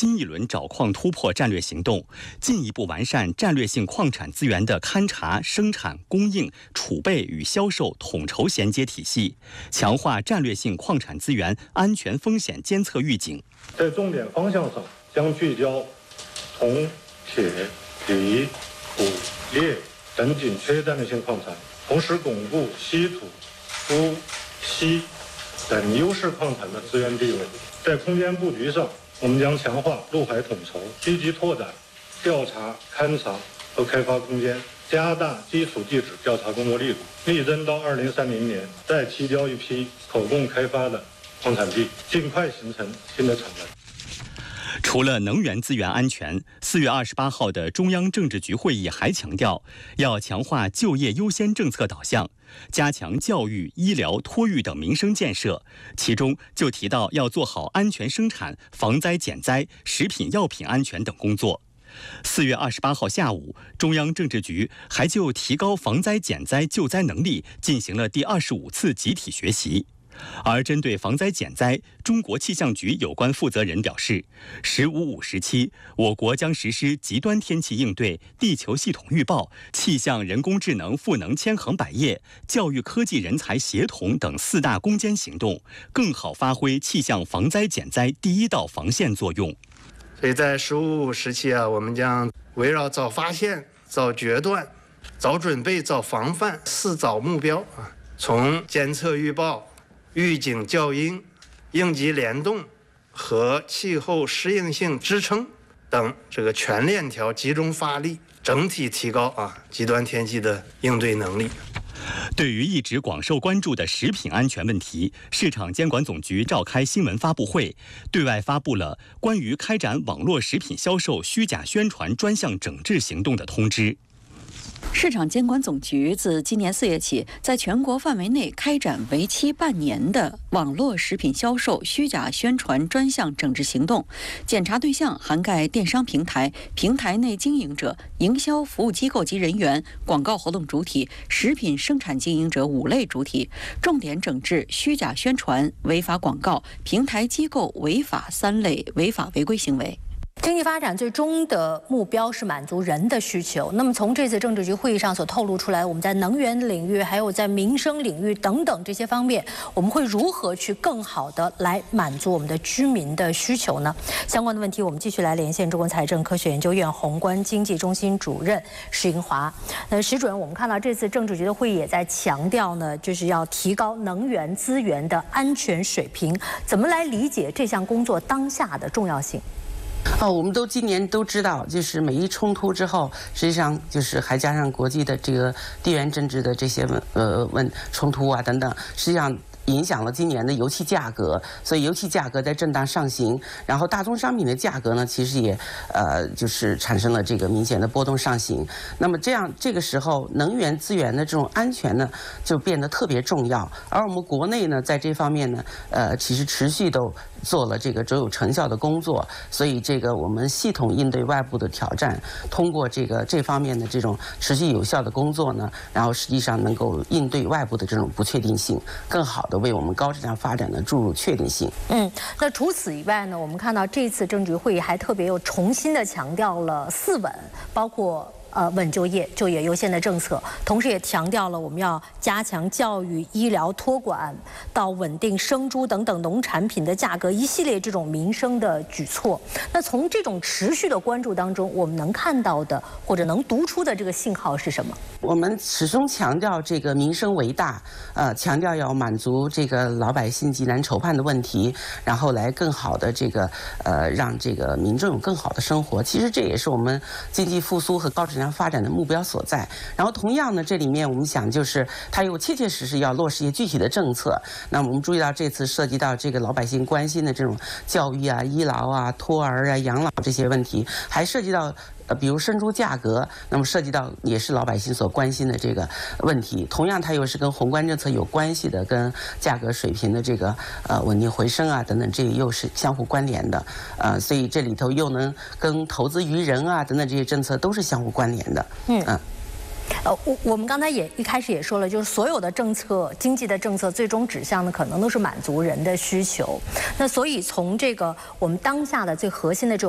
新一轮找矿突破战略行动，进一步完善战略性矿产资源的勘察、生产、供应、储备与销售统筹衔接体系，强化战略性矿产资源安全风险监测预警。 在重点方向上，将聚焦铜、铁、锂、钴、镍等紧缺战略性矿产，同时巩固稀土、钴、锡等优势矿产的资源地位。在空间布局上，我们将强化陆海统筹，积极拓展调查、勘察和开发空间，加大基础地质调查工作力度，力争到2030年再提交一批可供开发的矿产地，尽快形成新的产能。 除了能源资源安全，4月28号的中央政治局会议还强调，要强化就业优先政策导向，加强教育、医疗、托育等民生建设。其中就提到要做好安全生产、防灾减灾、食品药品安全等工作。4月28号下午，中央政治局还就提高防灾减灾救灾能力进行了第25次集体学习。而针对防灾减灾，中国气象局有关负责人表示，15.5时期，我国将实施极端天气应对、地球系统预报、气象人工智能赋能千行百业、教育科技人才协同等4大攻坚行动，更好发挥气象防灾减灾第一道防线作用。 所以在15.5时期我们将围绕早发现、早决断、早准备、早防范4早目标从监测预报、预警校应、应急联动和气候适应性支撑等这个全链条集中发力，整体提高极端天气的应对能力。 对于一直广受关注的食品安全问题，市场监管总局召开新闻发布会，对外发布了关于开展网络食品销售虚假宣传专项整治行动的通知。 市场监管总局自今年4月起，在全国范围内开展为期半年的网络食品销售虚假宣传专项整治行动，检查对象涵盖电商平台、平台内经营者、营销服务机构及人员、广告活动主体、食品生产经营者5类主体，重点整治虚假宣传、违法广告、平台机构违法3类违法违规行为。 经济发展最终的目标是满足人的需求。那么从这次政治局会议上所透露出来，我们在能源领域，还有在民生领域等等这些方面，我们会如何去更好的来满足我们的居民的需求呢？相关的问题，我们继续来连线中国财政科学研究院宏观经济中心主任石英华。石主任，我们看到这次政治局的会议也在强调呢，就是要提高能源资源的安全水平。怎么来理解这项工作当下的重要性？ 我们今年都知道，就是美伊冲突之后，实际上就是还加上国际的这个地缘政治的这些冲突等等，实际上影响了今年的油气价格，所以油气价格在震荡上行，然后大宗商品的价格呢，其实也就是产生了这个明显的波动上行。那么这个时候，能源资源的这种安全呢，就变得特别重要。而我们国内呢，在这方面呢，其实持续都做了这个卓有成效的工作，所以这个我们系统应对外部的挑战，通过这方面的这种持续有效的工作呢，然后实际上能够应对外部的这种不确定性，更好的为我们高质量发展的注入确定性。 那除此以外呢，我们看到这次政治局会议还特别又重新的强调了4稳，包括稳就业、就业优先的政策，同时也强调了我们要加强教育、医疗、托管，到稳定生猪等等农产品的价格，一系列这种民生的举措。那从这种持续的关注当中，我们能看到的或者能读出的这个信号是什么？ 我们始终强调这个民生为大，强调要满足这个老百姓急难愁盼的问题，然后来更好的这个让这个民众有更好的生活。其实这也是我们经济复苏和高质量发展的目标所在。然后同样呢，这里面我们想就是它有切切实实要落实一些具体的政策。那么我们注意到这次涉及到这个老百姓关心的这种教育医疗托儿养老这些问题，还涉及到比如生猪价格，那么涉及到也是老百姓所关心的这个问题。同样，它又是跟宏观政策有关系的，跟价格水平的这个稳定回升等等，这又是相互关联的。所以这里头又能跟投资于人等等这些政策都是相互关联的。 我们刚才一开始也说了，就是所有的政策、经济的政策，最终指向的可能都是满足人的需求。那所以从这个我们当下的最核心的这种